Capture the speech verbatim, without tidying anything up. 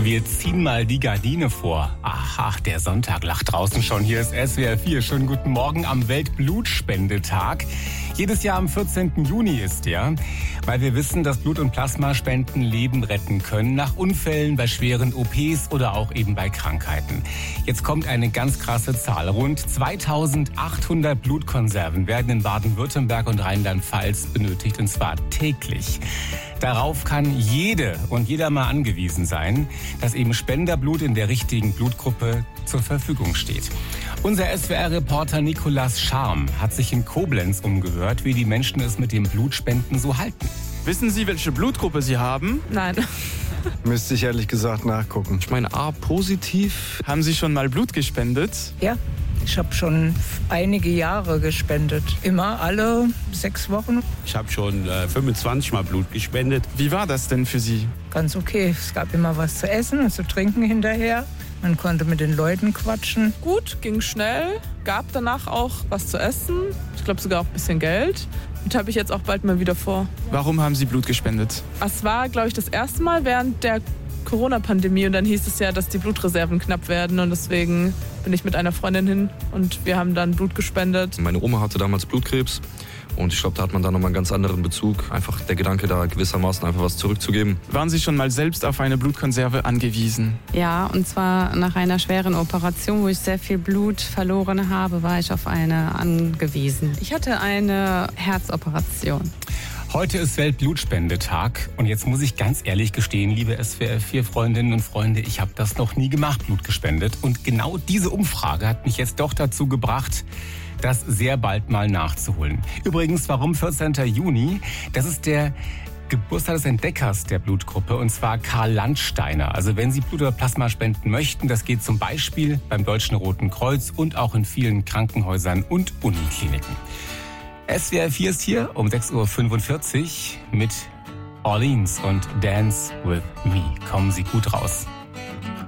Wir ziehen mal die Gardine vor. Aha, der Sonntag lacht draußen schon. Hier ist S W R vier. Schönen guten Morgen am Weltblutspendetag. Jedes Jahr am vierzehnten Juni ist der, weil wir wissen, dass Blut- und Plasmaspenden Leben retten können, nach Unfällen, bei schweren O Ps oder auch eben bei Krankheiten. Jetzt kommt eine ganz krasse Zahl. Rund zweitausendachthundert Blutkonserven werden in Baden-Württemberg und Rheinland-Pfalz benötigt, und zwar täglich. Darauf kann jede und jeder mal angewiesen sein, dass eben Spenderblut in der richtigen Blutgruppe zur Verfügung steht. Unser S W R-Reporter Nicolas Scharm hat sich in Koblenz umgehört, wie die Menschen es mit dem Blutspenden so halten. Wissen Sie, welche Blutgruppe Sie haben? Nein. Müsste ich ehrlich gesagt nachgucken. Ich meine A positiv. Haben Sie schon mal Blut gespendet? Ja, ich habe schon einige Jahre gespendet. Immer alle sechs Wochen. Ich habe schon äh, fünfundzwanzig Mal Blut gespendet. Wie war das denn für Sie? Ganz okay. Es gab immer was zu essen und zu trinken hinterher. Man konnte mit den Leuten quatschen. Gut, ging schnell, gab danach auch was zu essen. Ich glaube sogar auch ein bisschen Geld. Und habe ich jetzt auch bald mal wieder vor. Warum haben Sie Blut gespendet? Es war, glaube ich, das erste Mal während der Corona-Pandemie. Und dann hieß es ja, dass die Blutreserven knapp werden. Und deswegen bin ich mit einer Freundin hin und wir haben dann Blut gespendet. Meine Oma hatte damals Blutkrebs. Und ich glaube, da hat man dann nochmal einen ganz anderen Bezug. Einfach der Gedanke, da gewissermaßen einfach was zurückzugeben. Waren Sie schon mal selbst auf eine Blutkonserve angewiesen? Ja, und zwar nach einer schweren Operation, wo ich sehr viel Blut verloren habe, war ich auf eine angewiesen. Ich hatte eine Herzoperation. Heute ist Weltblutspendetag und jetzt muss ich ganz ehrlich gestehen, liebe S W R vier Freundinnen und Freunde, ich habe das noch nie gemacht, Blut gespendet. Und genau diese Umfrage hat mich jetzt doch dazu gebracht, das sehr bald mal nachzuholen. Übrigens, warum vierzehnten Juni? Das ist der Geburtstag des Entdeckers der Blutgruppe, und zwar Karl Landsteiner. Also wenn Sie Blut oder Plasma spenden möchten, das geht zum Beispiel beim Deutschen Roten Kreuz und auch in vielen Krankenhäusern und Unikliniken. S W R vier ist hier um sechs Uhr fünfundvierzig mit Orleans und Dance With Me. Kommen Sie gut raus.